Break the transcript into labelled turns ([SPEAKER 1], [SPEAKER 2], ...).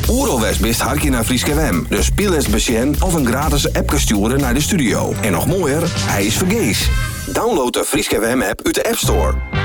[SPEAKER 1] Oeralwest best hartje naar Frieske FM. Dus speel eens besjen of een gratis appje sturen naar de studio. En nog mooier, hij is vergees. Download de Frieske FM app uit de App Store.